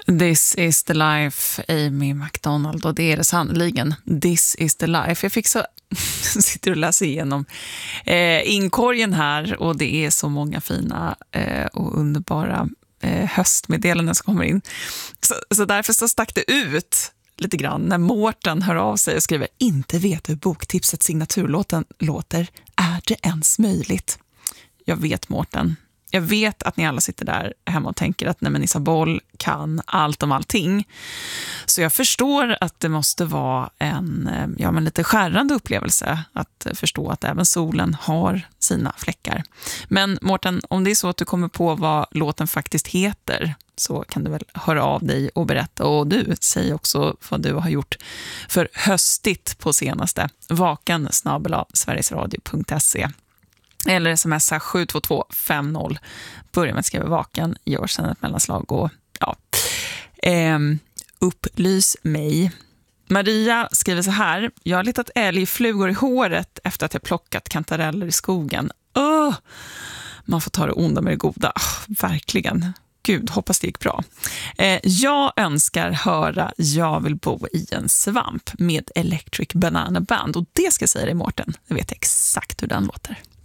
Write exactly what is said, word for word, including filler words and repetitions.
This is the life, Amy McDonald, och det är det sannoliken. This is the life. Jag fick så sitter och läser igenom eh, inkorgen här, och det är så många fina eh, och underbara eh, höstmeddelanden som kommer in. Så, så därför så stack det ut lite grann när Mårten hör av sig och skriver: inte vet hur boktipset signaturlåten låter. Är det ens möjligt? Jag vet, Mårten. Jag vet att ni alla sitter där hemma och tänker att nej, men Isabel kan allt om allting. Så jag förstår att det måste vara en ja, men lite skärrande upplevelse att förstå att även solen har sina fläckar. Men Mårten, om det är så att du kommer på vad låten faktiskt heter, så kan du väl höra av dig och berätta. Och du, säg också vad du har gjort för höstigt på senaste. Vaken snabel-a sverigesradio punkt se. Eller smsa sju två två fem noll. Börja med att skriva vaken. Gör sedan ett mellanslag och ja. Ehm, upplys mig. Maria skriver så här: jag har letat älgflugor i håret efter att jag plockat kantareller i skogen. Åh! Man får ta det onda med det goda. Oh, verkligen. Gud, hoppas det gick bra. Eh, jag önskar höra Jag vill bo i en svamp med Electric Banana Band. Och det ska jag säga dig, Mårten. Jag vet exakt hur den låter.